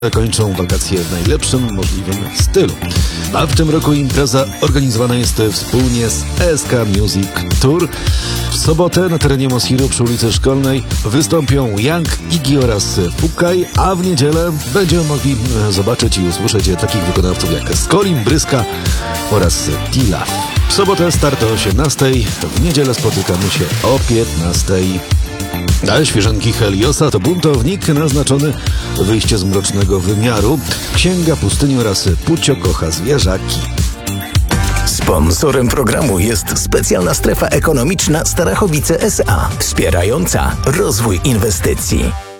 kończą wakacje w najlepszym możliwym stylu. A w tym roku impreza organizowana jest wspólnie z SK Music Tour. W sobotę na terenie Mosiru przy ulicy Szkolnej wystąpią Young, Iggy oraz Fukaj, a w niedzielę będziemy mogli zobaczyć i usłyszeć takich wykonawców jak Skolim, Bryska oraz Tila. W sobotę start o 18:00, w niedzielę spotykamy się o 15:00. A świeżanki Heliosa to buntownik naznaczony wyjście z mrocznego wymiaru, Księga Pustyni oraz Pucio kocha zwierzaki. Sponsorem programu jest specjalna strefa ekonomiczna Starachowice S.A., wspierająca rozwój inwestycji.